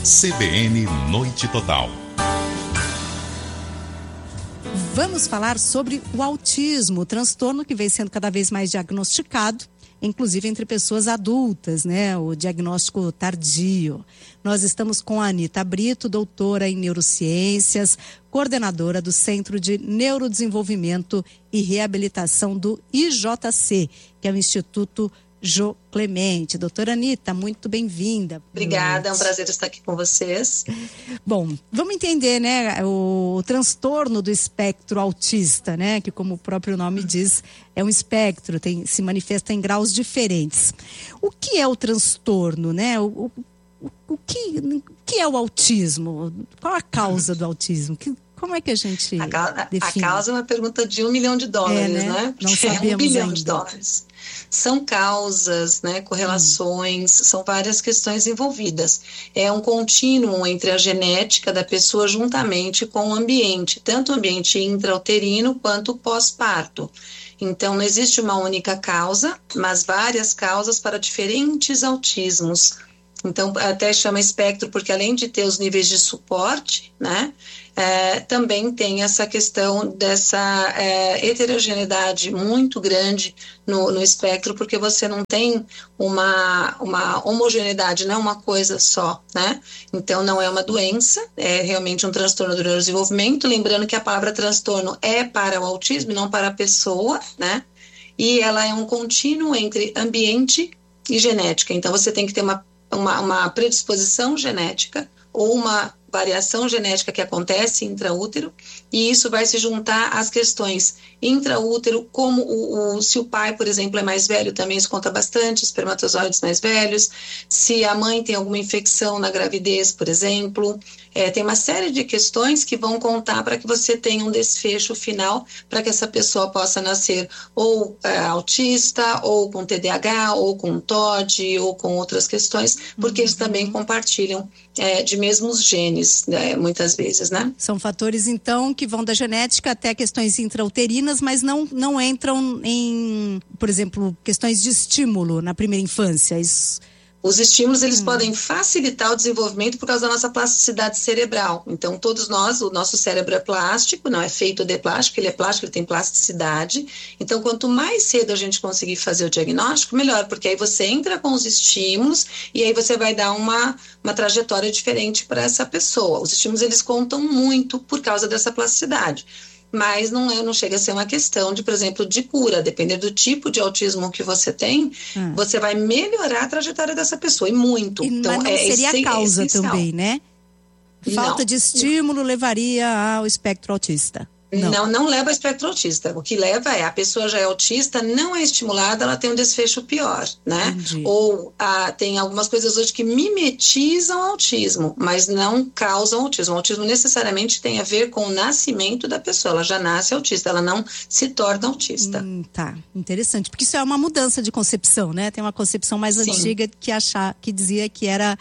CBN Noite Total. Vamos falar sobre o autismo, o transtorno que vem sendo cada vez mais diagnosticado, inclusive entre pessoas adultas, né? O diagnóstico tardio. Nós estamos com a Anita Brito, doutora em neurociências, coordenadora do Centro de Neurodesenvolvimento e Reabilitação do IJC, que é o Instituto Jô Clemente. Doutora Anita, muito bem-vinda. Obrigada, é um prazer estar aqui com vocês. Bom, vamos entender, né, o transtorno do espectro autista, né, que como o próprio nome diz, é um espectro, se manifesta em graus diferentes. O que é o transtorno, né? O que é o autismo? Qual a causa do autismo? Como é que a gente define? A causa é uma pergunta de $1 milhão, né? Não sabemos $1 bilhão ainda. São causas, né, correlações, são várias questões envolvidas. É um contínuo entre a genética da pessoa juntamente com o ambiente, tanto o ambiente intrauterino quanto o pós-parto. Então, não existe uma única causa, mas várias causas para diferentes autismos. Então, até chama espectro, porque além de ter os níveis de suporte, né, também tem essa questão dessa heterogeneidade muito grande no espectro, porque você não tem uma homogeneidade, não é uma coisa só, né? Então, não é uma doença, é realmente um transtorno do neurodesenvolvimento, lembrando que a palavra transtorno é para o autismo e não para a pessoa, né? E ela é um contínuo entre ambiente e genética, então você tem que ter uma predisposição genética ou uma variação genética que acontece intraútero, e isso vai se juntar às questões intraútero, como se o pai, por exemplo, é mais velho, também isso conta bastante, espermatozoides mais velhos, se a mãe tem alguma infecção na gravidez, por exemplo, tem uma série de questões que vão contar para que você tenha um desfecho final, para que essa pessoa possa nascer ou autista, ou com TDAH, ou com TOD, ou com outras questões, porque eles também compartilham de mesmos genes, né, muitas vezes, né? São fatores, então, que vão da genética até questões intrauterinas, mas não entram em, por exemplo, questões de estímulo na primeira infância. Os estímulos, eles podem facilitar o desenvolvimento por causa da nossa plasticidade cerebral. Então, todos nós, o nosso cérebro é plástico, não é feito de plástico, ele é plástico, ele tem plasticidade. Então, quanto mais cedo a gente conseguir fazer o diagnóstico, melhor, porque aí você entra com os estímulos e aí você vai dar uma trajetória diferente para essa pessoa. Os estímulos, eles contam muito por causa dessa plasticidade. Mas não chega a ser uma questão de, por exemplo, de cura. Dependendo do tipo de autismo que você tem, você vai melhorar a trajetória dessa pessoa, e muito. Então, mas não seria a causa também, né? Falta de estímulo levaria ao espectro autista. Não leva ao espectro autista. O que leva a pessoa já é autista, não é estimulada, ela tem um desfecho pior, né? Entendi. Ou tem algumas coisas hoje que mimetizam o autismo, mas não causam autismo. O autismo necessariamente tem a ver com o nascimento da pessoa. Ela já nasce autista, ela não se torna autista. Tá, interessante. Porque isso é uma mudança de concepção, né? Tem uma concepção mais antiga que dizia que era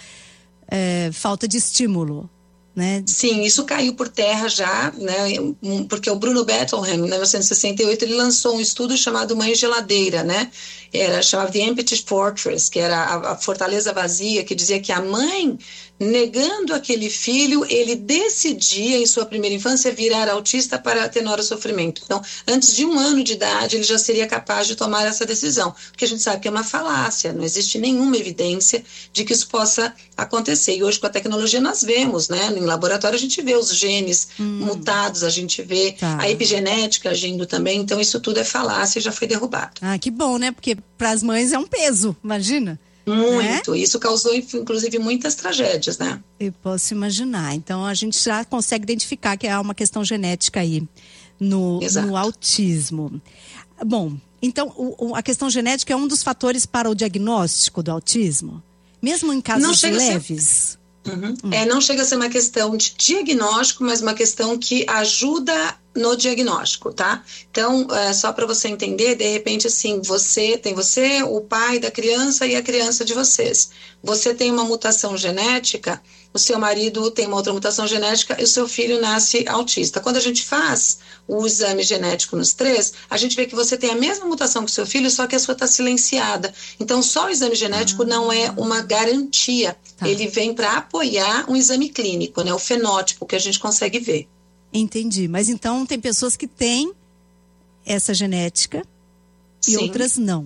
falta de estímulo. Né? Sim, isso caiu por terra já, né? Porque o Bruno Bettelheim, em 1968, ele lançou um estudo chamado Mãe Geladeira, né? Chamava The Empty Fortress, que era a fortaleza vazia, que dizia que a mãe, negando aquele filho, ele decidia em sua primeira infância virar autista para atenuar o sofrimento. Então, antes de 1 ano de idade, ele já seria capaz de tomar essa decisão, porque a gente sabe que é uma falácia, não existe nenhuma evidência de que isso possa acontecer. E hoje, com a tecnologia, nós vemos, né? Em laboratório, a gente vê os genes mutados, a gente vê a epigenética agindo também, então isso tudo é falácia e já foi derrubado. Ah, que bom, né? Porque para as mães é um peso, imagina. Muito, isso causou inclusive muitas tragédias, né? Eu posso imaginar, então a gente já consegue identificar que há uma questão genética aí no autismo. Bom, então a questão genética é um dos fatores para o diagnóstico do autismo? Mesmo em casos leves? Não chega a ser uma questão de diagnóstico, mas uma questão que ajuda no diagnóstico, tá? Então, só para você entender, de repente, assim, tem você, o pai da criança e a criança de vocês. Você tem uma mutação genética, o seu marido tem uma outra mutação genética e o seu filho nasce autista. Quando a gente faz o exame genético nos três, a gente vê que você tem a mesma mutação que o seu filho, só que a sua está silenciada. Então, só o exame genético não é uma garantia. Tá. Ele vem para apoiar um exame clínico, né? O fenótipo que a gente consegue ver. Entendi. Mas então tem pessoas que têm essa genética e Sim. outras não.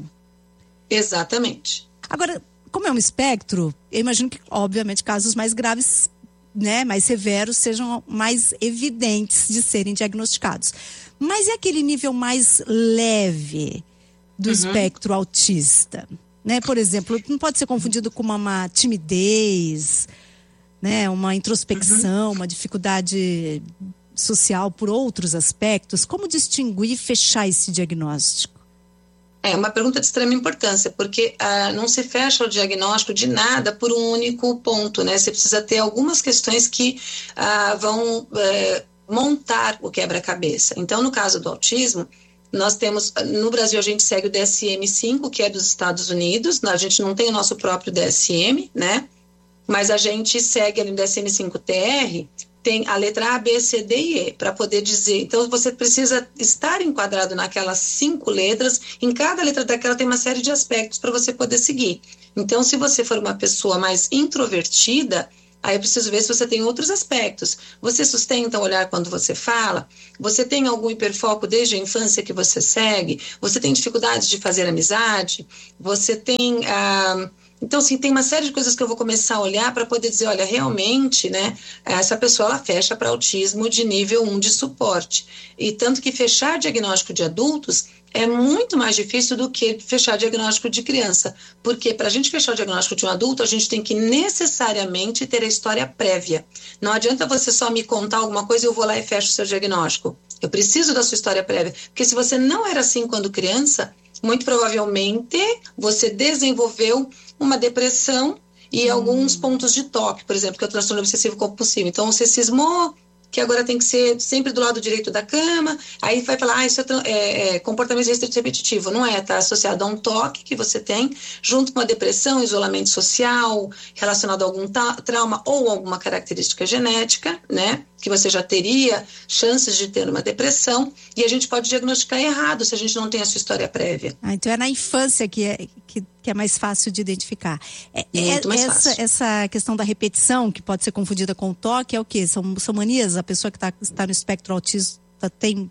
Exatamente. Agora, como é um espectro, eu imagino que, obviamente, casos mais graves, né, mais severos, sejam mais evidentes de serem diagnosticados. Mas e aquele nível mais leve do espectro autista? Né? Por exemplo, não pode ser confundido com uma timidez, né, uma introspecção, uma dificuldade social por outros aspectos. Como distinguir e fechar esse diagnóstico? É uma pergunta de extrema importância, porque não se fecha o diagnóstico de nada por um único ponto, né? Você precisa ter algumas questões que vão montar o quebra-cabeça. Então, no caso do autismo, nós temos, no Brasil a gente segue o DSM-5, que é dos Estados Unidos, a gente não tem o nosso próprio DSM, né? Mas a gente segue ali no DSM-5-TR, tem a letra A, B, C, D e E, para poder dizer. Então, você precisa estar enquadrado naquelas 5 letras. Em cada letra daquela tem uma série de aspectos para você poder seguir. Então, se você for uma pessoa mais introvertida, aí eu preciso ver se você tem outros aspectos. Você sustenta o olhar quando você fala? Você tem algum hiperfoco desde a infância que você segue? Você tem dificuldades de fazer amizade? Você tem... Então, assim, tem uma série de coisas que eu vou começar a olhar para poder dizer, olha, realmente, né, essa pessoa, ela fecha para autismo de nível 1 de suporte. E tanto que fechar diagnóstico de adultos é muito mais difícil do que fechar diagnóstico de criança. Porque para a gente fechar o diagnóstico de um adulto, a gente tem que necessariamente ter a história prévia. Não adianta você só me contar alguma coisa e eu vou lá e fecho o seu diagnóstico. Eu preciso da sua história prévia. Porque se você não era assim quando criança, muito provavelmente você desenvolveu uma depressão e alguns pontos de toque, por exemplo, que é o transtorno obsessivo compulsivo. Então, você cismou que agora tem que ser sempre do lado direito da cama, aí vai falar, isso é comportamento restrito repetitivo. Não é, está associado a um toque que você tem, junto com a depressão, isolamento social, relacionado a algum trauma ou alguma característica genética, né, que você já teria chances de ter uma depressão, e a gente pode diagnosticar errado se a gente não tem a sua história prévia. Então é na infância que é mais fácil de identificar. Muito mais fácil. Essa questão da repetição, que pode ser confundida com o toque, é o quê? São manias? A pessoa que está no espectro autista tem...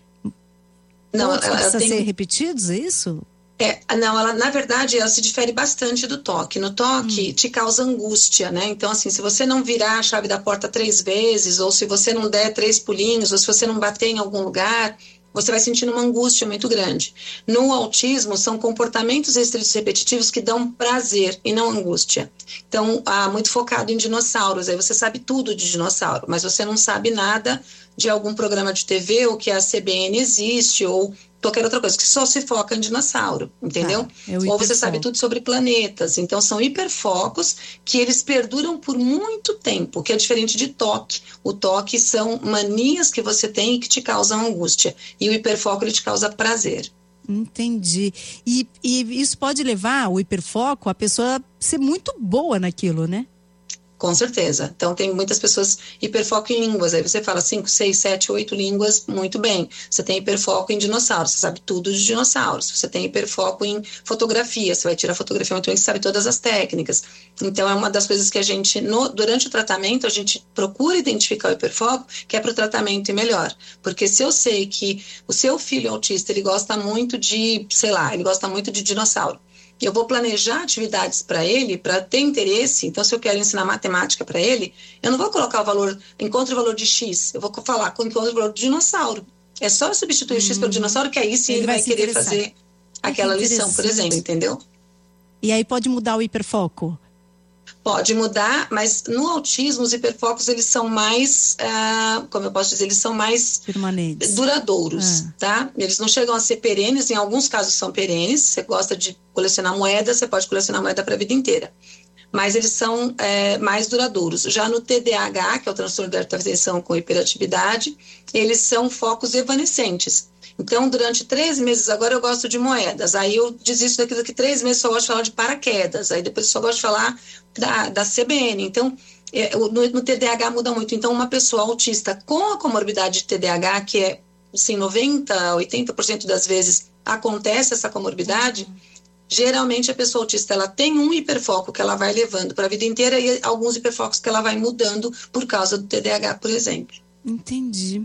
Não, ela precisa tem... ser repetidos, é isso? Não, ela, na verdade, ela se difere bastante do toque. No toque, te causa angústia, né? Então, assim, se você não virar a chave da porta 3 vezes, ou se você não der 3 pulinhos, ou se você não bater em algum lugar, você vai sentindo uma angústia muito grande. No autismo, são comportamentos restritos repetitivos que dão prazer e não angústia. Então, muito focado em dinossauros. Aí você sabe tudo de dinossauro, mas você não sabe nada de algum programa de TV, ou que a CBN existe, ou qualquer outra coisa, que só se foca em dinossauro, entendeu? Ou você sabe tudo sobre planetas. Então, são hiperfocos que eles perduram por muito tempo, que é diferente de toque. O toque são manias que você tem e que te causam angústia. E o hiperfoco, ele te causa prazer. Entendi. E isso pode levar o hiperfoco a pessoa ser muito boa naquilo, né? Com certeza. Então, tem muitas pessoas hiperfoco em línguas. Aí você fala 5, 6, 7, 8 línguas, muito bem. Você tem hiperfoco em dinossauros, você sabe tudo de dinossauros. Você tem hiperfoco em fotografia, você vai tirar fotografia muito bem, você sabe todas as técnicas. Então, é uma das coisas que a gente, durante o tratamento, a gente procura identificar o hiperfoco, que é para o tratamento ir melhor. Porque se eu sei que o seu filho autista, ele gosta muito de, ele gosta muito de dinossauro, eu vou planejar atividades para ele, para ter interesse. Então, se eu quero ensinar matemática para ele, eu não vou colocar o valor, encontre o valor de X, eu vou falar, encontre o valor do dinossauro. É só eu substituir o X pelo dinossauro, que aí sim ele vai querer fazer aquela lição, por exemplo, entendeu? E aí pode mudar o hiperfoco? Pode mudar, mas no autismo os hiperfocos, eles são mais, como eu posso dizer, eles são mais permanentes, duradouros, tá? Eles não chegam a ser perenes, em alguns casos são perenes. Você gosta de colecionar moeda, você pode colecionar moeda para a vida inteira. mas eles são mais duradouros. Já no TDAH, que é o transtorno da atenção com hiperatividade, eles são focos evanescentes. Então, durante 3 meses, agora eu gosto de moedas, aí eu desisto daquilo que 3 meses só gosto de falar de paraquedas, aí depois eu só gosto de falar da CBN. Então, no TDAH muda muito. Então, uma pessoa autista com a comorbidade de TDAH, que é, assim, 90%, 80% das vezes acontece essa comorbidade, geralmente a pessoa autista ela tem um hiperfoco que ela vai levando para a vida inteira e alguns hiperfocos que ela vai mudando por causa do TDAH, por exemplo. Entendi.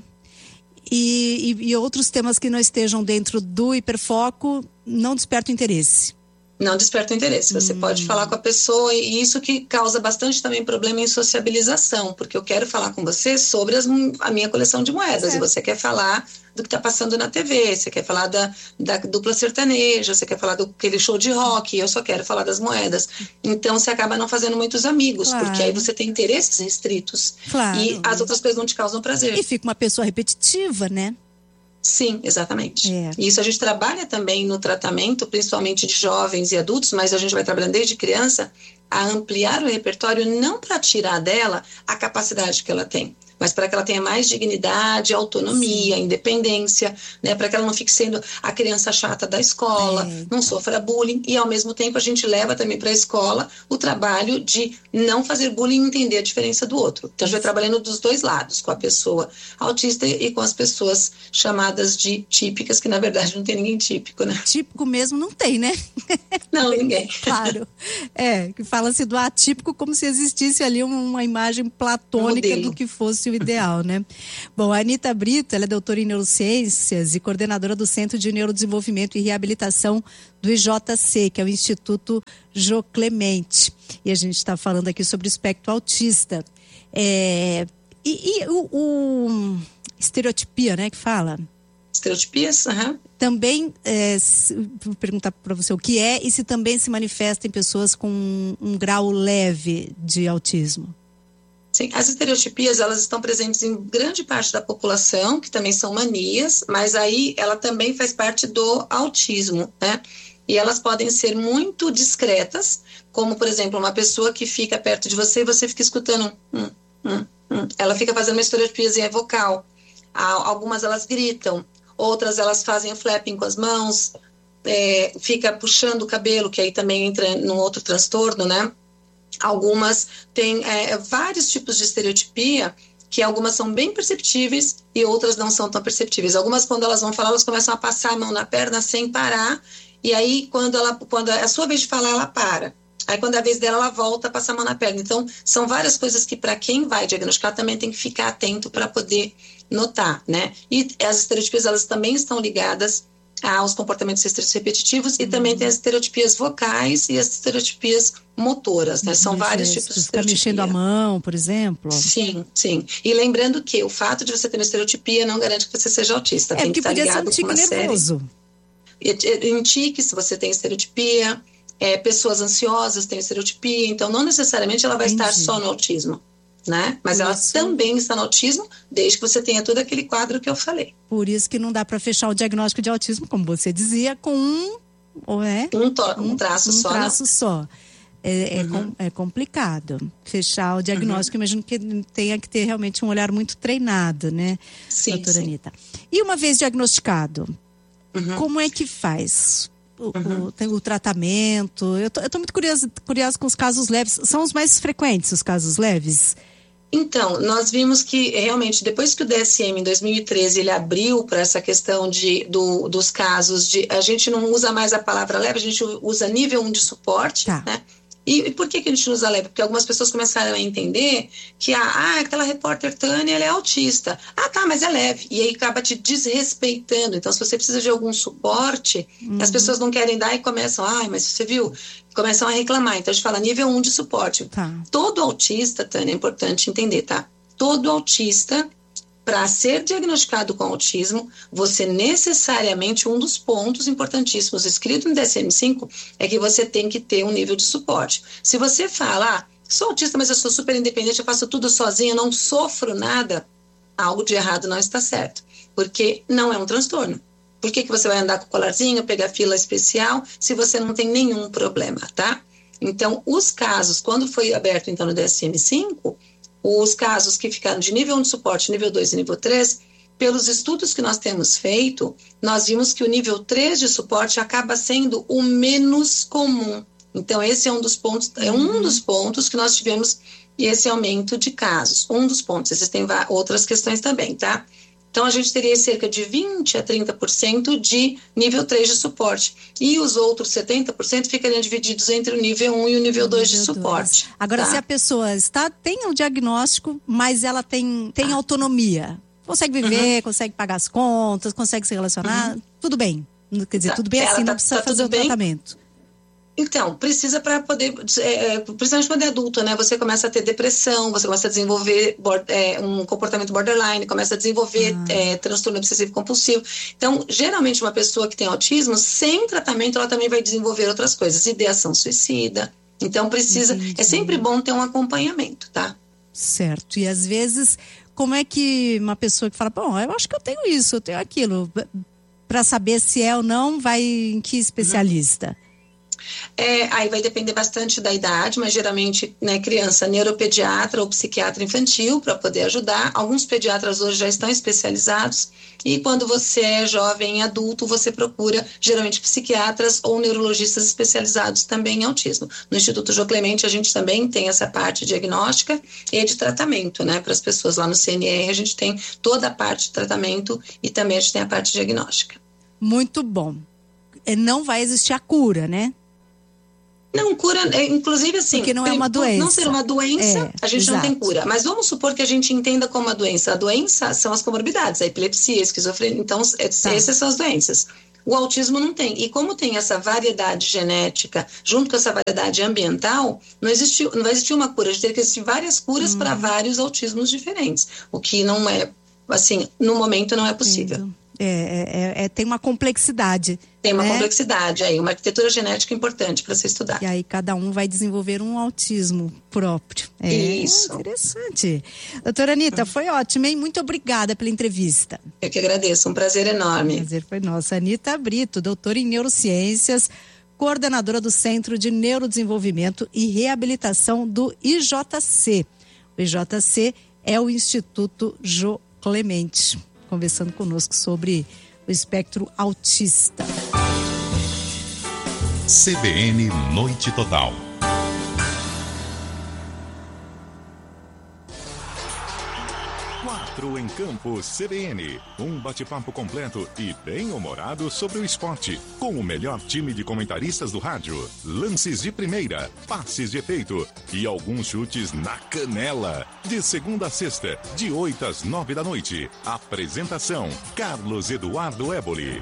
E outros temas que não estejam dentro do hiperfoco não despertam interesse? Não desperta o interesse. Você pode falar com a pessoa e isso que causa bastante também problema em sociabilização, porque eu quero falar com você sobre a minha coleção de moedas e você quer falar do que está passando na TV, você quer falar da dupla sertaneja, você quer falar daquele show de rock, eu só quero falar das moedas. Então você acaba não fazendo muitos amigos, porque aí você tem interesses restritos e as outras coisas não te causam prazer. E fica uma pessoa repetitiva, né? Sim, exatamente. E isso a gente trabalha também no tratamento, principalmente de jovens e adultos, mas a gente vai trabalhando desde criança a ampliar o repertório, não para tirar dela a capacidade que ela tem, mas para que ela tenha mais dignidade, autonomia, independência, né? Para que ela não fique sendo a criança chata da escola, não sofra bullying, e ao mesmo tempo a gente leva também para a escola o trabalho de não fazer bullying e entender a diferença do outro. Então a gente vai trabalhando dos dois lados, com a pessoa autista e com as pessoas chamadas de típicas, que na verdade não tem ninguém típico, né? Típico mesmo não tem, né? Não, ninguém. Claro. Que fala-se do atípico como se existisse ali uma imagem platônica do que fosse o ideal, né? Bom, a Anita Brito, ela é doutora em neurociências e coordenadora do Centro de Neurodesenvolvimento e Reabilitação do IJC, que é o Instituto Jô Clemente. E a gente está falando aqui sobre o espectro autista. Estereotipia, né, que fala? Estereotipias, Também, vou perguntar para você o que é e se também se manifesta em pessoas com um grau leve de autismo. Sim, as estereotipias, elas estão presentes em grande parte da população, que também são manias, mas aí ela também faz parte do autismo, né? E elas podem ser muito discretas, como, por exemplo, uma pessoa que fica perto de você e você fica escutando ela fica fazendo uma estereotipia vocal. Algumas elas gritam, outras elas fazem o flapping com as mãos, fica puxando o cabelo, que aí também entra num outro transtorno, né? Algumas têm vários tipos de estereotipia, que algumas são bem perceptíveis e outras não são tão perceptíveis. Algumas, quando elas vão falar, elas começam a passar a mão na perna sem parar, e aí quando é a sua vez de falar, ela para. Aí quando é a vez dela, ela volta a passar a mão na perna. Então, são várias coisas que para quem vai diagnosticar também tem que ficar atento para poder notar, né? E as estereotipias, elas também estão ligadas aos comportamentos restritos repetitivos e também tem as estereotipias vocais e as estereotipias motoras, né? São vários tipos de estereotipia. Ficar mexendo a mão, por exemplo. Sim. E lembrando que o fato de você ter uma estereotipia não garante que você seja autista. Tem que estar ligado com uma nervoso. Em tique, se você tem estereotipia, pessoas ansiosas têm estereotipia, então não necessariamente ela vai estar só no autismo, né? Mas ela também está no autismo, desde que você tenha todo aquele quadro que eu falei. Por isso que não dá para fechar o diagnóstico de autismo, como você dizia, com um traço só. É complicado fechar o diagnóstico. Imagino que tenha que ter realmente um olhar muito treinado, né, doutora Anita? E uma vez diagnosticado, como é que faz o tratamento? Eu tô muito curiosa com os casos leves. São os mais frequentes, os casos leves? Então, nós vimos que realmente depois que o DSM em 2013 ele abriu para essa questão dos casos de, a gente não usa mais a palavra leve, a gente usa nível 1 de suporte, né? E por que a gente usa leve? Porque algumas pessoas começaram a entender que aquela repórter Tânia, ela é autista. Mas é leve. E aí acaba te desrespeitando. Então, se você precisa de algum suporte, as pessoas não querem dar e começam, mas você viu? Começam a reclamar. Então, a gente fala nível 1 de suporte. Todo autista, Tânia, é importante entender, tá? Todo autista, para ser diagnosticado com autismo, você necessariamente, um dos pontos importantíssimos escrito no DSM-5 é que você tem que ter um nível de suporte. Se você fala, sou autista, mas eu sou super independente, eu faço tudo sozinha, não sofro nada, algo de errado não está certo, porque não é um transtorno. Por que você vai andar com colarzinho, pegar fila especial, se você não tem nenhum problema, tá? Então, os casos, quando foi aberto então no DSM-5, os casos que ficaram de nível 1 de suporte, nível 2 e nível 3, pelos estudos que nós temos feito, nós vimos que o nível 3 de suporte acaba sendo o menos comum. Então, esse é um dos pontos que nós tivemos esse aumento de casos. Um dos pontos, existem outras questões também, tá? Então, a gente teria cerca de 20% a 30% de nível 3 de suporte. E os outros 70% ficariam divididos entre o nível 1 e o nível 2 de suporte. Agora, tá? Se a pessoa tem um diagnóstico, mas ela tem autonomia, consegue viver, consegue pagar as contas, consegue se relacionar, tudo bem. Quer dizer, tudo bem assim, não precisa fazer o tratamento. Então, precisa para poder, principalmente quando é adulto, né? Você começa a ter depressão, você começa a desenvolver um comportamento borderline, começa a desenvolver transtorno obsessivo compulsivo. Então, geralmente uma pessoa que tem autismo, sem tratamento, ela também vai desenvolver outras coisas, ideação suicida. Então, é sempre bom ter um acompanhamento, tá? Certo. E às vezes, como é que uma pessoa que fala, bom, eu acho que eu tenho isso, eu tenho aquilo, para saber se é ou não, vai em que especialista? Aí vai depender bastante da idade, mas geralmente, né, criança, neuropediatra ou psiquiatra infantil para poder ajudar. Alguns pediatras hoje já estão especializados e quando você é jovem e adulto, você procura geralmente psiquiatras ou neurologistas especializados também em autismo. No Instituto Jô Clemente a gente também tem essa parte diagnóstica e de tratamento, né, para as pessoas lá no CNR a gente tem toda a parte de tratamento e também a gente tem a parte diagnóstica. Muito bom. Não vai existir a cura, né? Não, cura, inclusive assim... Porque não é uma doença. Não ser uma doença, a gente não tem exato. cura. Mas vamos supor que a gente entenda como a doença. A doença são as comorbidades, a epilepsia, a esquizofrenia. Então, essas são as doenças. O autismo não tem. E como tem essa variedade genética, junto com essa variedade ambiental, não vai existir uma cura. A gente teria que existir várias curas para vários autismos diferentes. O que não é, assim, no momento não é possível. Tem uma complexidade. Tem uma complexidade aí, uma arquitetura genética importante para ser estudada. E aí cada um vai desenvolver um autismo próprio. Isso. Interessante. Doutora Anitta, foi ótimo, hein? Muito obrigada pela entrevista. Eu que agradeço, um prazer enorme. O prazer foi nosso. Anitta Brito, doutora em neurociências, coordenadora do Centro de Neurodesenvolvimento e Reabilitação do IJC. O IJC é o Instituto Jô Clemente, conversando conosco sobre o espectro autista. CBN Noite Total. Em Campo CBN, um bate-papo completo e bem-humorado sobre o esporte, com o melhor time de comentaristas do rádio, lances de primeira, passes de efeito e alguns chutes na canela. De segunda a sexta, de 8 às 9 da noite. Apresentação, Carlos Eduardo Éboli.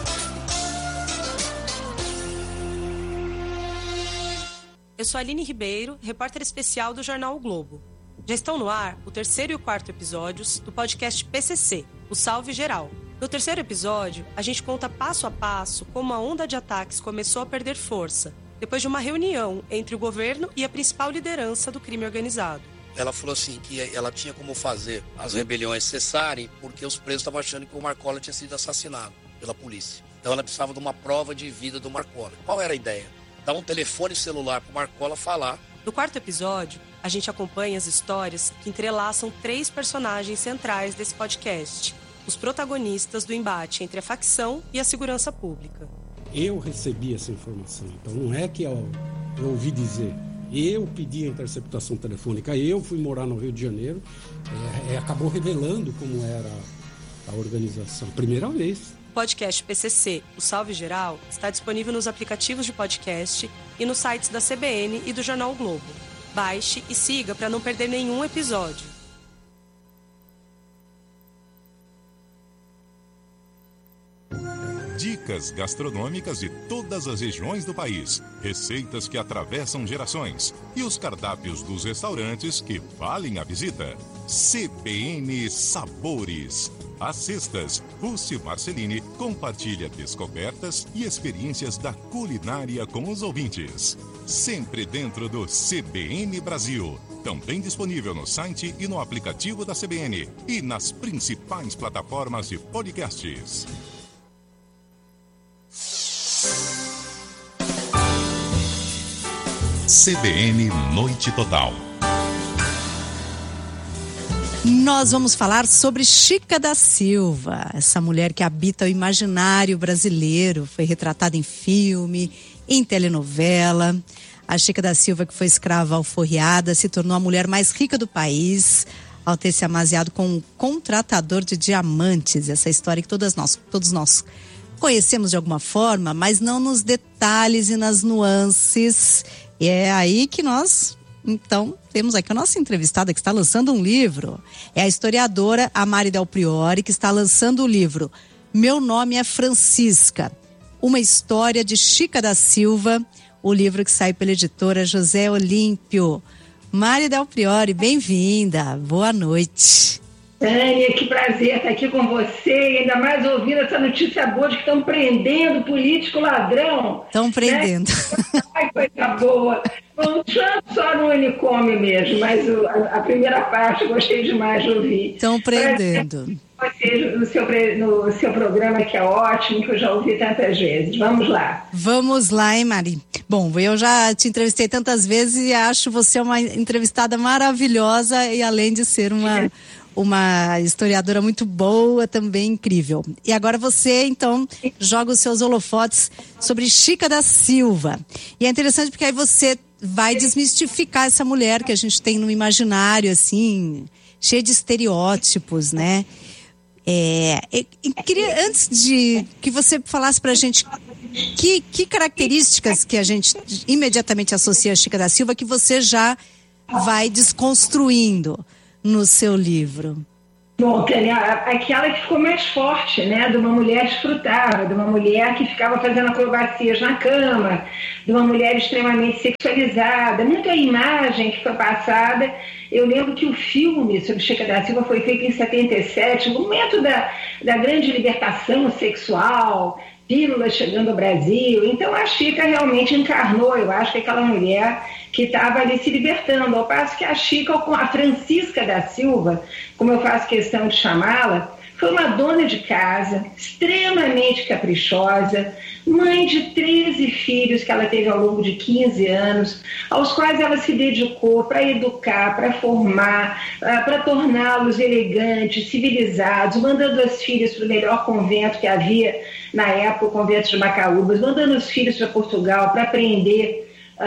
Eu sou a Aline Ribeiro, repórter especial do jornal O Globo. Já estão no ar o 3º e o 4º episódios do podcast PCC, o Salve Geral. No 3º episódio, a gente conta passo a passo como a onda de ataques começou a perder força, depois de uma reunião entre o governo e a principal liderança do crime organizado. Ela falou assim que ela tinha como fazer as rebeliões cessarem porque os presos estavam achando que o Marcola tinha sido assassinado pela polícia. Então ela precisava de uma prova de vida do Marcola. Qual era a ideia? Dar um telefone celular para o Marcola falar. No 4º episódio, a gente acompanha as histórias que entrelaçam 3 personagens centrais desse podcast, os protagonistas do embate entre a facção e a segurança pública. Eu recebi essa informação, então não é que eu ouvi dizer. Eu pedi a interceptação telefônica, eu fui morar no Rio de Janeiro, acabou revelando como era a organização, primeira vez. O podcast PCC, o Salve Geral, está disponível nos aplicativos de podcast e nos sites da CBN e do Jornal o Globo. Baixe e siga para não perder nenhum episódio. Dicas gastronômicas de todas as regiões do país, receitas que atravessam gerações e os cardápios dos restaurantes que valem a visita. CBN Sabores. Às sextas, Rússi Marcelini compartilha descobertas e experiências da culinária com os ouvintes. Sempre dentro do CBN Brasil. Também disponível no site e no aplicativo da CBN e nas principais plataformas de podcasts. CBN Noite Total. Nós vamos falar sobre Chica da Silva, essa mulher que habita o imaginário brasileiro, foi retratada em filme, em telenovela. A Chica da Silva, que foi escrava alforriada, se tornou a mulher mais rica do país ao ter se amaziado com um contratador de diamantes. Essa história que todos nós conhecemos de alguma forma, mas não nos detalhes e nas nuances. E é aí que nós, então, temos aqui a nossa entrevistada que está lançando um livro. É a historiadora Mari Del Priore, que está lançando o livro Meu Nome é Francisca, uma história de Chica da Silva, o livro que sai pela editora José Olímpio. Mari Del Priore, bem-vinda, boa noite. Tânia, que prazer estar aqui com você, e ainda mais ouvindo essa notícia boa de que estão prendendo político ladrão. Estão prendendo. Né? Ai, coisa boa. Não só no Unicome mesmo, mas a primeira parte eu gostei demais de ouvir. Estão prendendo. Você, no seu programa, que é ótimo, que eu já ouvi tantas vezes. Vamos lá. Vamos lá, hein, Mari? Bom, eu já te entrevistei tantas vezes e acho você uma entrevistada maravilhosa e, além de ser uma historiadora muito boa, também incrível. E agora você, então, joga os seus holofotes sobre Chica da Silva. E é interessante porque aí você vai desmistificar essa mulher que a gente tem no imaginário, assim, cheia de estereótipos, né? Queria, antes de que você falasse pra gente que características que a gente imediatamente associa a Chica da Silva que você já vai desconstruindo no seu livro. Bom, Tânia, aquela que ficou mais forte, né? De uma mulher desfrutável, de uma mulher que ficava fazendo acrobacias na cama, de uma mulher extremamente sexualizada. Muita imagem que foi passada. Eu lembro que o filme sobre Chica da Silva foi feito em 77, no momento da grande libertação sexual, pílulas chegando ao Brasil. Então a Chica realmente encarnou, eu acho, que aquela mulher que estava ali se libertando, ao passo que a Chica, a Francisca da Silva, como eu faço questão de chamá-la, foi uma dona de casa, extremamente caprichosa, mãe de 13 filhos que ela teve ao longo de 15 anos, aos quais ela se dedicou para educar, para formar, para torná-los elegantes, civilizados, mandando as filhas para o melhor convento que havia na época, o convento de Macaúbas, mandando os filhos para Portugal para aprender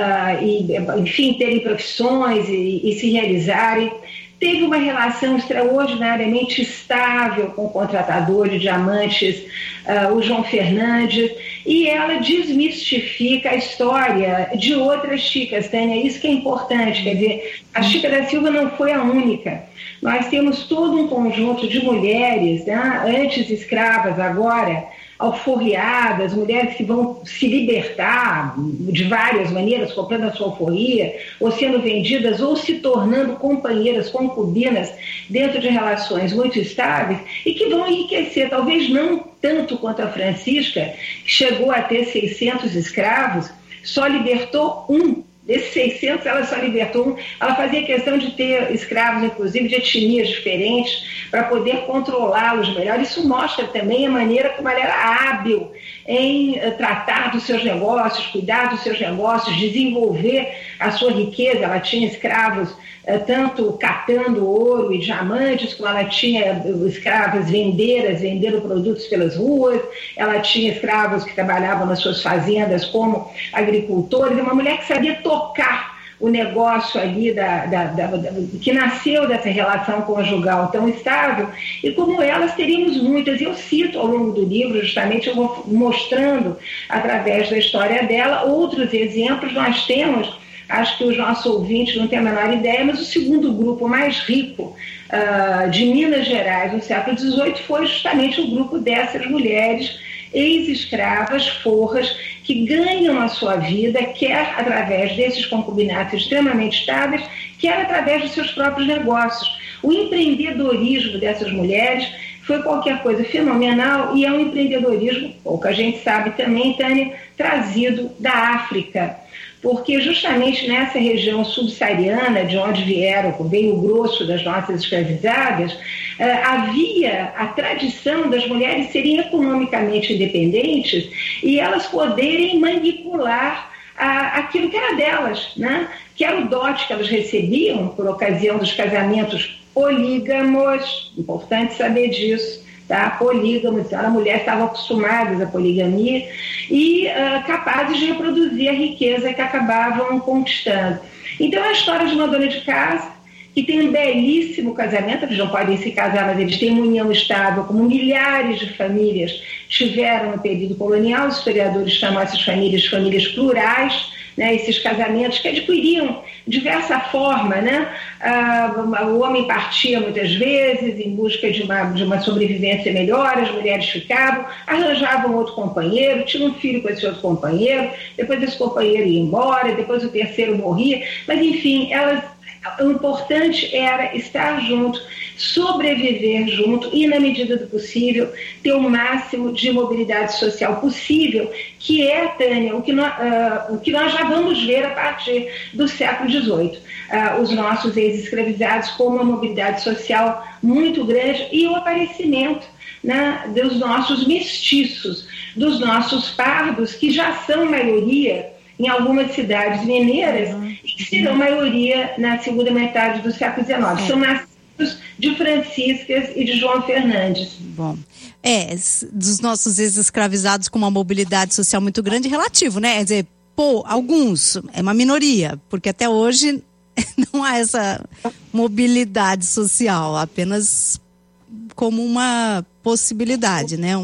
e, enfim, terem profissões e se realizarem. Teve uma relação extraordinariamente estável com o contratador de diamantes, o João Fernandes, e ela desmistifica a história de outras Chicas, Tânia, isso que é importante, quer dizer, a Chica da Silva não foi a única. Nós temos todo um conjunto de mulheres, né, antes escravas, agora alforriadas, mulheres que vão se libertar de várias maneiras, comprando a sua alforria, ou sendo vendidas, ou se tornando companheiras, concubinas, dentro de relações muito estáveis, e que vão enriquecer, talvez não tanto quanto a Francisca, que chegou a ter 600 escravos, só libertou um. Desses 600, ela só libertou um. Ela fazia questão de ter escravos, inclusive, de etnias diferentes, para poder controlá-los melhor. Isso mostra também a maneira como ela era hábil em tratar dos seus negócios, cuidar dos seus negócios, desenvolver a sua riqueza. Ela tinha escravos tanto catando ouro e diamantes, como ela tinha escravas vendendo produtos pelas ruas, ela tinha escravos que trabalhavam nas suas fazendas como agricultores, uma mulher que sabia tocar o negócio ali que nasceu dessa relação conjugal tão estável, e como elas teríamos muitas. Eu cito ao longo do livro, justamente, eu vou mostrando através da história dela outros exemplos. Nós temos, acho que os nossos ouvintes não têm a menor ideia, mas o segundo grupo mais rico de Minas Gerais no século XVIII foi justamente o grupo dessas mulheres ex-escravas, forras, que ganham a sua vida, quer através desses concubinatos extremamente estáveis, quer através dos seus próprios negócios. O empreendedorismo dessas mulheres foi qualquer coisa fenomenal, e é um empreendedorismo, pouca gente sabe também, Tânia, trazido da África, porque justamente nessa região subsaariana, de onde veio o grosso das nossas escravizadas, havia a tradição das mulheres serem economicamente independentes e elas poderem manipular aquilo que era delas, né? Que era o dote que elas recebiam por ocasião dos casamentos polígamos, importante saber disso, tá? Polígamos, a mulher estava acostumada à poligamia e capazes de reproduzir a riqueza que acabavam conquistando. Então, é a história de uma dona de casa que tem um belíssimo casamento, eles não podem se casar, mas eles têm uma união estável, como milhares de famílias tiveram no período colonial. Os historiadores chamam essas famílias plurais, né, esses casamentos que adquiriam diversa forma, né? O homem partia muitas vezes em busca de uma sobrevivência melhor, as mulheres ficavam, arranjavam outro companheiro, tinham um filho com esse outro companheiro, depois esse companheiro ia embora, depois o terceiro morria, mas enfim, o importante era estar junto, sobreviver junto e, na medida do possível, ter o máximo de mobilidade social possível, que é, Tânia, o que nós já vamos ver a partir do século XVIII. Os nossos ex-escravizados com uma mobilidade social muito grande e o aparecimento, né, dos nossos mestiços, dos nossos pardos, que já são maioria em algumas cidades mineiras e que serão maioria na segunda metade do século XIX. São nascidos de Franciscas e de João Fernandes. Bom, dos nossos ex-escravizados com uma mobilidade social muito grande, relativo, né? Quer dizer, alguns, é uma minoria, porque até hoje não há essa mobilidade social, apenas como uma possibilidade, né?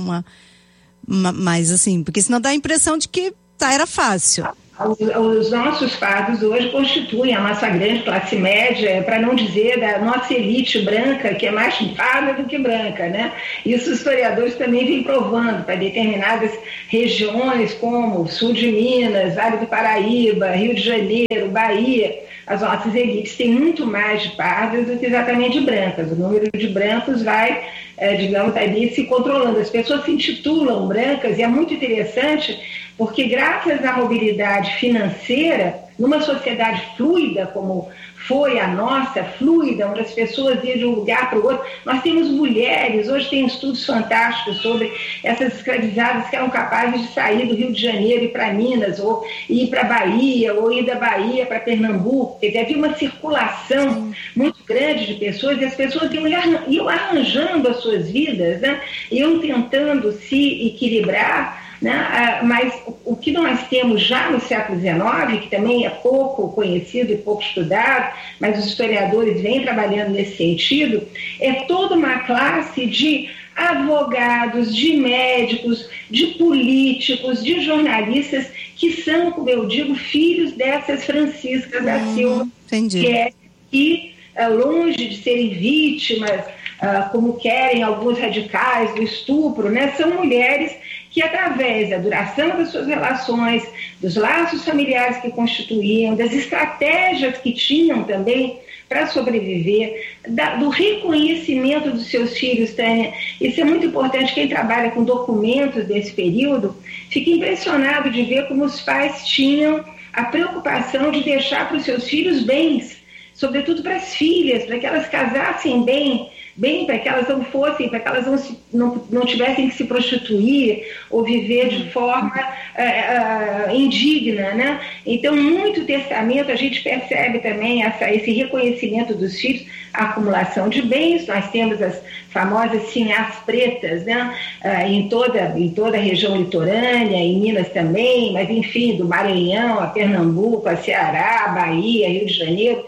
Mas assim, porque senão dá a impressão de que era fácil. Os nossos pardos hoje constituem a nossa grande classe média, para não dizer da nossa elite branca, que é mais parda do que branca, né? Isso os historiadores também vêm provando para determinadas regiões, como sul de Minas, Vale do Paraíba, Rio de Janeiro, Bahia. As nossas elites têm muito mais de pardas do que exatamente de brancas. O número de brancos vai, digamos, ali se controlando. As pessoas se intitulam brancas e é muito interessante porque graças à mobilidade financeira, numa sociedade fluida como foi a nossa, fluida, onde as pessoas iam de um lugar para o outro, nós temos mulheres, hoje tem estudos fantásticos sobre essas escravizadas que eram capazes de sair do Rio de Janeiro e ir para Minas, ou ir para Bahia, ou ir da Bahia para Pernambuco. Quer dizer, havia uma circulação muito grande de pessoas, e as pessoas iam arranjando as suas vidas, né? Iam tentando se equilibrar, né? Mas o que nós temos já no século XIX, que também é pouco conhecido e pouco estudado, mas os historiadores vêm trabalhando nesse sentido, é toda uma classe de advogados, de médicos, de políticos, de jornalistas, que são, como eu digo, filhos dessas Franciscas da Silva, que longe de serem vítimas, como querem alguns radicais do estupro, né, são mulheres que, através da duração das suas relações, dos laços familiares que constituíam, das estratégias que tinham também para sobreviver, do reconhecimento dos seus filhos, Tânia. Isso é muito importante. Quem trabalha com documentos desse período fica impressionado de ver como os pais tinham a preocupação de deixar para os seus filhos bens, sobretudo para as filhas, para que elas casassem bem, para que elas não fossem, para que elas não tivessem que se prostituir ou viver de forma indigna, né? Então, muito testamento, a gente percebe também esse reconhecimento dos filhos, a acumulação de bens. Nós temos as famosas sinhás pretas, né? Em toda a região litorânea, em Minas também, mas enfim, do Maranhão a Pernambuco, a Ceará, Bahia, Rio de Janeiro,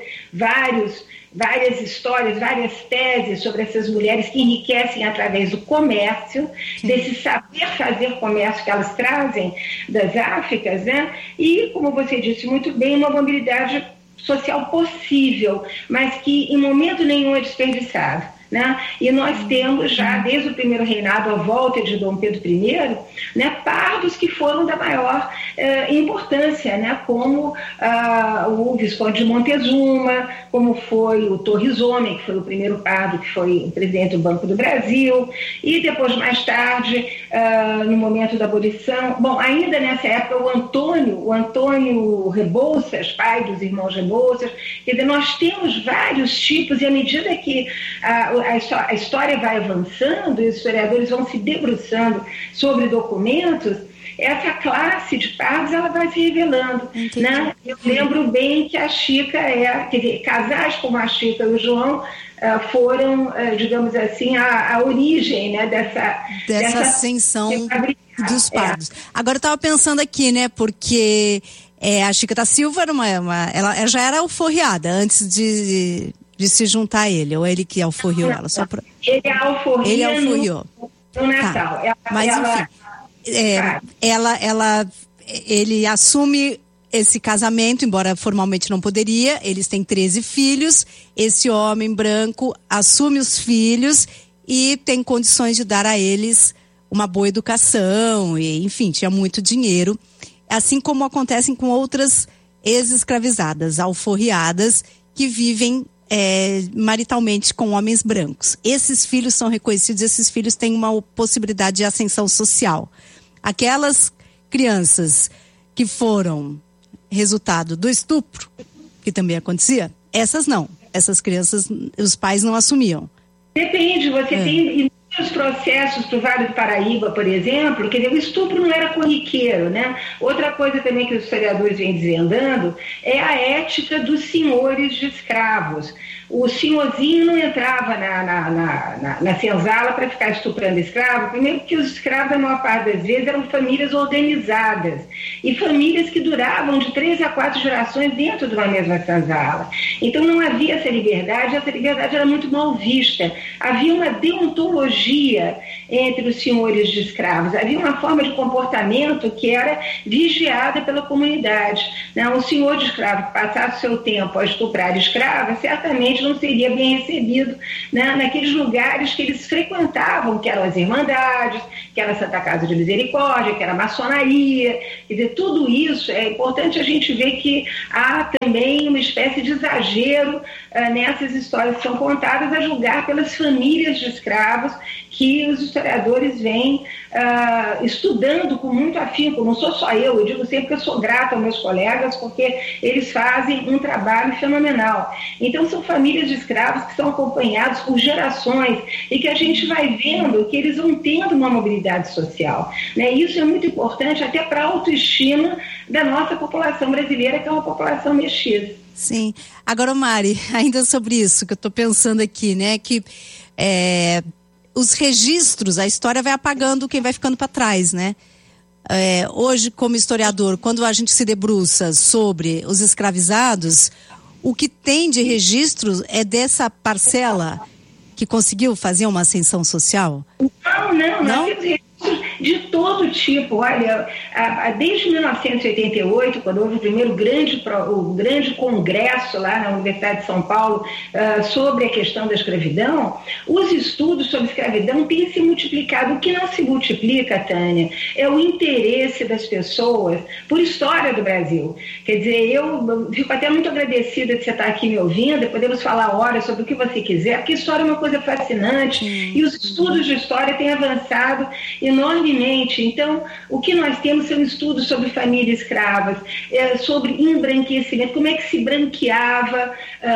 várias histórias, várias teses sobre essas mulheres que enriquecem através do comércio, desse saber fazer comércio que elas trazem das Áfricas, né? E, como você disse muito bem, uma mobilidade social possível, mas que em momento nenhum é desperdiçada, né? E nós temos já, desde o primeiro reinado, a volta de Dom Pedro I, né, pardos que foram da maior importância, né, como o Visconde de Montezuma, como foi o Torres Homem, que foi o primeiro pardo que foi o presidente do Banco do Brasil, e depois, mais tarde, no momento da abolição, bom, ainda nessa época, o Antônio Rebouças, pai dos irmãos Rebouças. Quer dizer, nós temos vários tipos, e à medida que a história vai avançando e os historiadores vão se debruçando sobre documentos, essa classe de pardos ela vai se revelando, né? Eu lembro bem que a Chica quer dizer, casais como a Chica e o João foram, digamos assim, a origem, né, dessa ascensão dos pardos. Agora eu estava pensando aqui, né, porque a Chica da Silva era ela já era alforriada antes de se juntar a ele, ou ele que alforriou ela? Ele alforriou no Natal. Tá. Mas enfim, ele assume esse casamento, embora formalmente não poderia. Eles têm 13 filhos. Esse homem branco assume os filhos e tem condições de dar a eles uma boa educação e, enfim, tinha muito dinheiro, assim como acontecem com outras ex-escravizadas, alforriadas, que vivem maritalmente com homens brancos. Esses filhos são reconhecidos, esses filhos têm uma possibilidade de ascensão social. Aquelas crianças que foram resultado do estupro, que também acontecia, essas não. Essas crianças, os pais não assumiam. Depende, você tem inúmeros processos para o Vale do Paraíba, por exemplo, quer dizer, o estupro não era corriqueiro, né? Outra coisa também que os historiadores vêm desvendando é a ética dos senhores de escravos. O senhorzinho não entrava na senzala para ficar estuprando escravo, primeiro porque os escravos, a maior parte das vezes, eram famílias organizadas e famílias que duravam de 3 a 4 gerações dentro de uma mesma senzala. Então não havia essa liberdade era muito mal vista. Havia uma deontologia entre os senhores de escravos, havia uma forma de comportamento que era vigiada pela comunidade. O senhor de escravo que passasse o seu tempo a estuprar escrava, certamente não seria bem recebido, né, naqueles lugares que eles frequentavam, que eram as Irmandades, que era a Santa Casa de Misericórdia, que era a maçonaria. Quer dizer, tudo isso é importante a gente ver que há também uma espécie de exagero nessas histórias que são contadas, a julgar pelas famílias de escravos que os historiadores vêm estudando com muito afinco. Não sou só eu digo sempre que eu sou grata aos meus colegas, porque eles fazem um trabalho fenomenal. Então são famílias de escravos que são acompanhados por gerações e que a gente vai vendo que eles vão tendo uma mobilidade social, né? Isso é muito importante até para a autoestima da nossa população brasileira, que é uma população mestiça. Sim. Agora, Mari, ainda sobre isso que eu estou pensando aqui, né, que os registros, a história vai apagando quem vai ficando para trás, né? Hoje, como historiador, quando a gente se debruça sobre os escravizados, o que tem de registros é dessa parcela que conseguiu fazer uma ascensão social? Não? Nós temos registros de todo tipo. Olha, desde 1988, quando houve o primeiro grande congresso lá na Universidade de São Paulo sobre a questão da escravidão, os estudos sobre escravidão têm se multiplicado. O que não se multiplica, Tânia, é o interesse das pessoas por história do Brasil. Quer dizer, eu fico até muito agradecida de você estar aqui me ouvindo, podemos falar horas sobre o que você quiser, porque história é uma coisa fascinante e os estudos de história têm avançado enormemente. Então, o que nós temos são estudos sobre famílias escravas, sobre embranquecimento, como é que se branqueava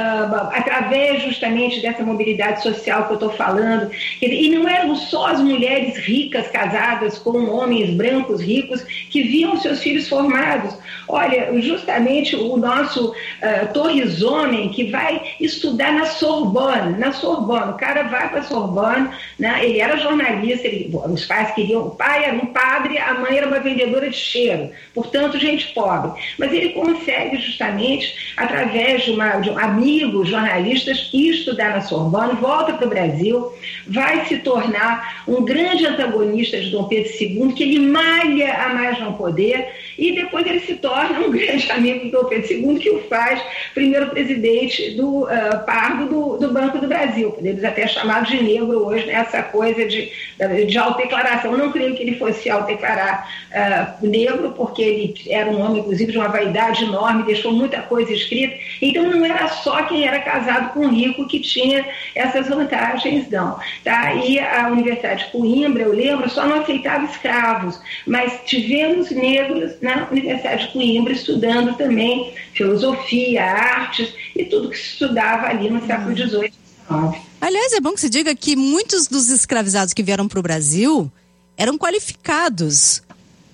através justamente dessa mobilidade social que eu estou falando. E não eram só as mulheres ricas casadas com homens brancos ricos que viam seus filhos formados. Olha, justamente o nosso Torres Homem, que vai estudar na Sorbonne, o cara vai para a Sorbonne, né? Ele era jornalista, os pais queriam, o pai era um padre, a mãe era uma vendedora de cheiro, portanto, gente pobre. Mas ele consegue justamente, através de amigos jornalistas, estudar na Sorbonne, volta para o Brasil, vai se tornar um grande antagonista de Dom Pedro II, que ele malha a mais não poder, e depois ele se torna um grande amigo de Dom Pedro II, que o faz primeiro presidente do Pardo do Banco do Brasil. Podemos até chamar de negro hoje, né, essa coisa de autodeclaração. Eu não creio que ele fosse autodeclarar negro, porque ele era um homem, inclusive, de uma vaidade enorme, deixou muita coisa escrita. Então não era só quem era casado com rico que tinha essas vantagens, não. Tá? E a Universidade de Coimbra, eu lembro, só não aceitava escravos, mas tivemos negros na Universidade de Coimbra estudando também filosofia, artes e tudo que se estudava ali no século XVIII e XIX. Aliás, é bom que se diga que muitos dos escravizados que vieram para o Brasil eram qualificados.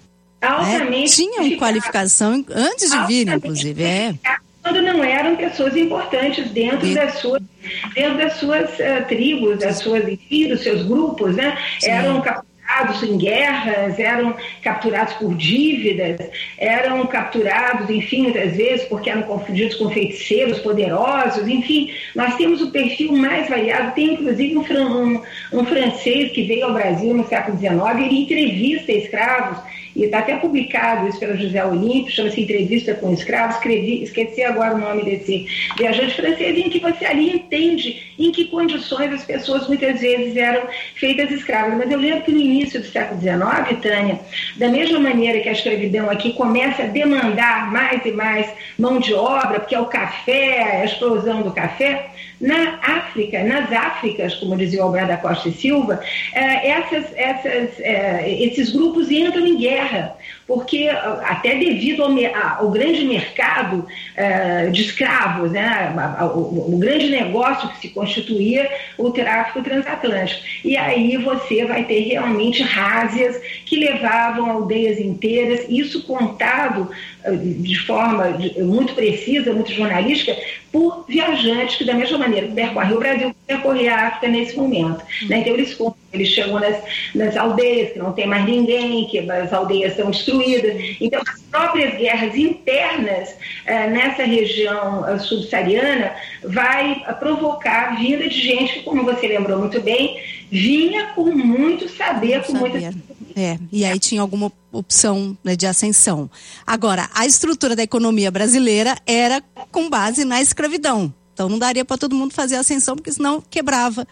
altamente tinham qualificação antes de vir, inclusive. Quando não eram pessoas importantes dentro das suas tribos, dos seus grupos, né? Sim. Eram capturados em guerras, eram capturados por dívidas, eram capturados, enfim, muitas vezes porque eram confundidos com feiticeiros poderosos, enfim, nós temos o perfil mais variado. Tem inclusive um francês que veio ao Brasil no século XIX, ele entrevista escravos, e está até publicado isso pelo José Olímpio, chama-se Entrevista com Escravos, esqueci agora o nome desse viajante francês, em que você ali entende em que condições as pessoas muitas vezes eram feitas escravas. Mas eu lembro que no início do século XIX, Tânia, da mesma maneira que a escravidão aqui começa a demandar mais e mais mão de obra, porque é o café, a explosão do café, na África, nas Áfricas, como dizia o Albrado da Costa e Silva, esses grupos entram em guerra, porque até devido ao grande mercado de escravos, né, o grande negócio que se constituía o tráfico transatlântico. E aí você vai ter realmente rázias que levavam aldeias inteiras, isso contado de forma muito precisa, muito jornalística, por viajantes que, da mesma maneira que percorrem o Brasil, percorrem a África nesse momento. Né? Então eles chegam nas aldeias, que não tem mais ninguém, que as aldeias são destruídas. Então as próprias guerras internas nessa região subsaariana vai provocar a vinda de gente que, como você lembrou muito bem, vinha com muito saber, com muita... E aí tinha alguma opção, né, de ascensão. Agora, a estrutura da economia brasileira era com base na escravidão. Então não daria para todo mundo fazer ascensão, porque senão quebrava.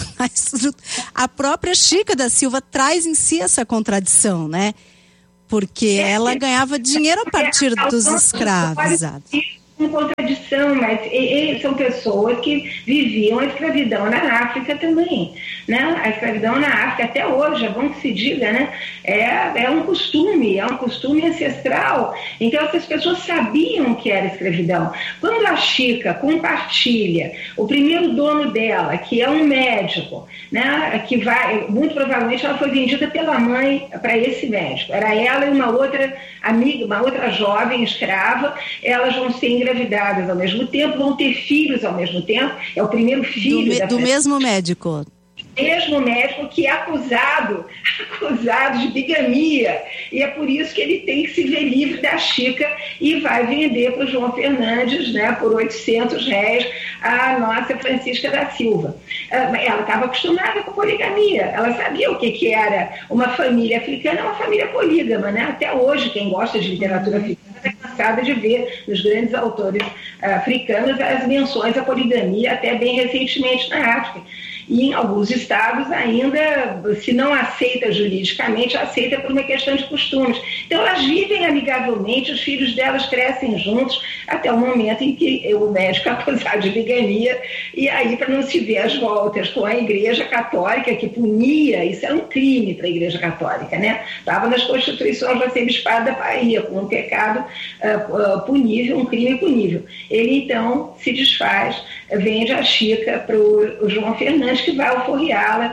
A própria Chica da Silva traz em si essa contradição, né? Porque ela ganhava dinheiro a partir dos escravos. Com contradição, mas são pessoas que viviam a escravidão na África também, né? A escravidão na África até hoje, é bom que se diga, né? É um costume ancestral. Então essas pessoas sabiam que era escravidão. Quando a Chica compartilha o primeiro dono dela, que é um médico, né? Que muito provavelmente ela foi vendida pela mãe para esse médico. Era ela e uma outra amiga, uma outra jovem escrava. Elas vão ser engravidadas ao mesmo tempo, vão ter filhos ao mesmo tempo. É o primeiro filho do mesmo médico. Mesmo médico que é acusado de bigamia, e é por isso que ele tem que se ver livre da Chica e vai vender para o João Fernandes, né, por R$800 a nossa Francisca da Silva. Ela estava acostumada com poligamia, ela sabia o que era uma família africana, uma família polígama, né? Até hoje quem gosta de literatura africana está cansada de ver nos grandes autores africanos as menções à poligamia, até bem recentemente na África. E em alguns estados ainda, se não aceita juridicamente, aceita por uma questão de costumes. Então elas vivem amigavelmente, os filhos delas crescem juntos, até o momento em que o médico é acusado de bigamia, e aí para não se ver as voltas com a Igreja Católica, que punia, isso era um crime para a Igreja Católica, né? Estava nas constituições do arcebispado da Bahia, como um pecado punível, um crime punível. Ele então se desfaz, vende a Chica para o João Fernandes, que vai alforriá-la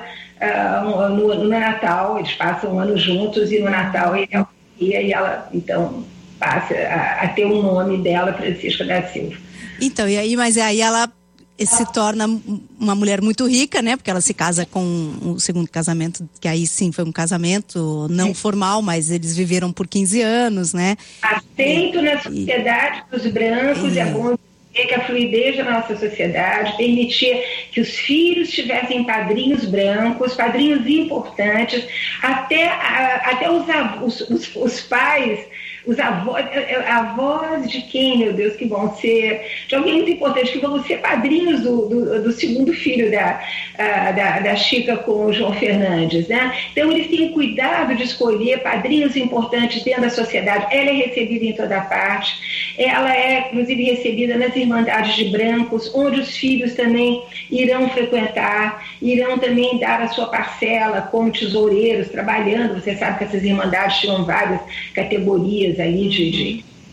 no Natal. Eles passam um ano juntos e no Natal ele alforria e ela então passa a ter o nome dela, Francisca da Silva. Então, mas aí ela se torna uma mulher muito rica, né? Porque ela se casa com o segundo casamento, que aí sim foi um casamento não formal, mas eles viveram por 15 anos, né? Aceito na sociedade dos brancos, é bom que a fluidez da nossa sociedade permitia que os filhos tivessem padrinhos brancos, padrinhos importantes, até os pais, os avós de quem, meu Deus, que vão ser, de alguém muito importante, que vão ser padrinhos do segundo filho da Chica com o João Fernandes, né? Então eles têm cuidado de escolher padrinhos importantes dentro da sociedade. Ela é recebida em toda parte, ela é inclusive recebida nas Irmandades de Brancos, onde os filhos também irão frequentar, irão também dar a sua parcela como tesoureiros, trabalhando. Você sabe que essas Irmandades tinham várias categorias ali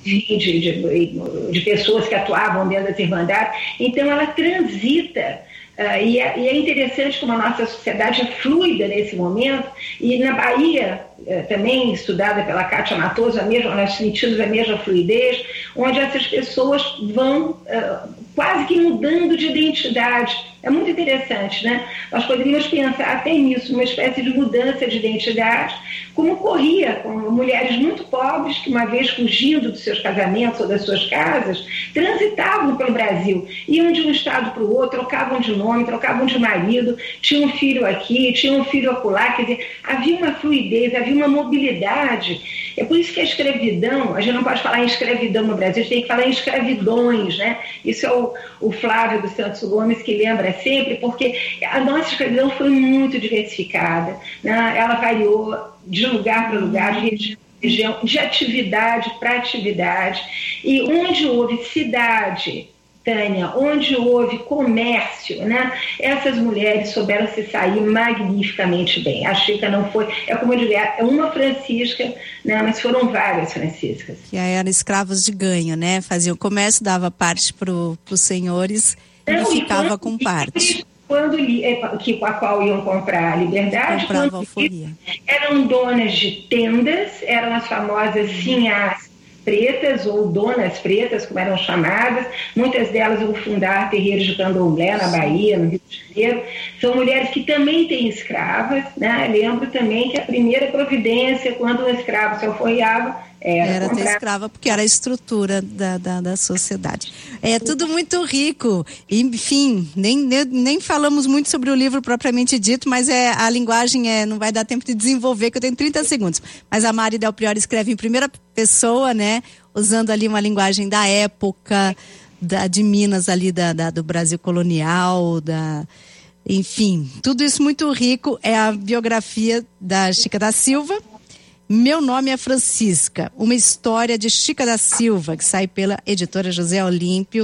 de pessoas que atuavam dentro das Irmandades. Então ela transita E é interessante como a nossa sociedade é fluida nesse momento, e na Bahia, também estudada pela Kátia Matoso, nós sentimos a mesma fluidez, onde essas pessoas vão quase que mudando de identidade. É muito interessante, né? Nós poderíamos pensar até nisso, uma espécie de mudança de identidade, como ocorria com mulheres muito pobres que, uma vez fugindo dos seus casamentos ou das suas casas, transitavam pelo Brasil, iam de um estado para o outro, trocavam de nome, trocavam de marido, tinham um filho aqui, tinham um filho acolá, quer dizer, havia uma fluidez, havia uma mobilidade. É por isso que a escravidão, a gente não pode falar em escravidão no Brasil, a gente tem que falar em escravidões, né? Isso é o Flávio dos Santos Gomes que lembra sempre, porque a nossa escravidão foi muito diversificada, né? Ela variou de lugar para lugar, de região, de atividade para atividade, e onde houve cidade, Tânia, onde houve comércio, né? Essas mulheres souberam se sair magnificamente bem. A Chica não foi, é como eu digo, é uma Francisca, né? Mas foram várias Franciscas. Que eram escravos de ganho, né? Faziam comércio, dava parte para os senhores e ficava com parte. Com a qual iam comprar a liberdade, eram donas de tendas, eram as famosas sinhás pretas ou donas pretas, como eram chamadas. Muitas delas vão fundar terreiros de candomblé na Bahia, no Rio de Janeiro. São mulheres que também têm escravas, né? Lembro também que a primeira providência, quando um escravo se alforriava, era ter escrava, porque era a estrutura da sociedade. É tudo muito rico. Enfim, nem falamos muito sobre o livro propriamente dito, mas a linguagem não vai dar tempo de desenvolver, que eu tenho 30 segundos. Mas a Mari Del Priore escreve em primeira pessoa, né? Usando ali uma linguagem da época, de Minas ali, do Brasil colonial, enfim, tudo isso muito rico. É a biografia da Chica da Silva. Meu Nome é Francisca, uma história de Chica da Silva, que sai pela editora José Olímpio.